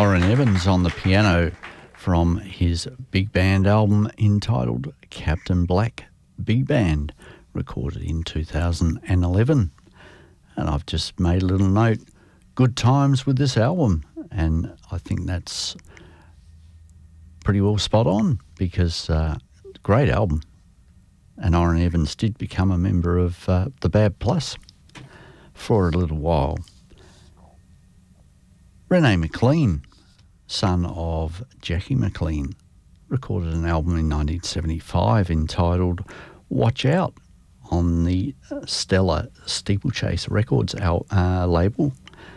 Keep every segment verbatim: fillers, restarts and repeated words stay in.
Orrin Evans on the piano from his big band album entitled Captain Black Big Band, recorded in two thousand eleven. And I've just made a little note, good times with this album, and I think that's pretty well spot on because uh, great album. And Orrin Evans did become a member of uh, the Bad Plus for a little while. Renee McLean, son of Jackie McLean, recorded an album in nineteen seventy-five entitled Watch Out on the Stella Steeplechase Records al- uh, label.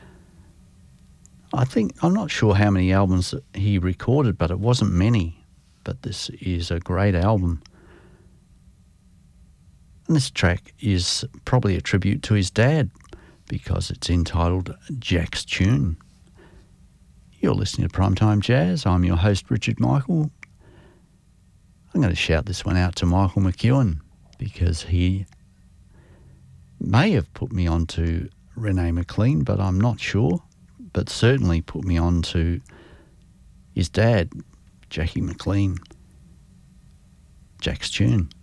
I think, I'm not sure how many albums he recorded, but it wasn't many. But this is a great album. And this track is probably a tribute to his dad because it's entitled Jack's Tune. You're listening to Primetime Jazz. I'm your host, Richard Michael. I'm going to shout this one out to Michael McEwen because he may have put me on to Renee McLean, but I'm not sure. But certainly put me on to his dad, Jackie McLean. Jack's Tune.